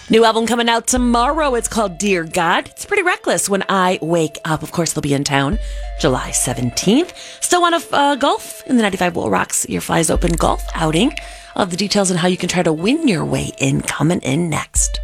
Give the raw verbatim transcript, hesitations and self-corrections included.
New album coming out tomorrow. It's called Dear God. It's pretty reckless. When I Wake Up. Of course, they'll be in town July seventeenth. Still want to uh, golf in the ninety-five Wool Rocks Your Flies Open golf outing. All of the details on how you can try to win your way in coming in next.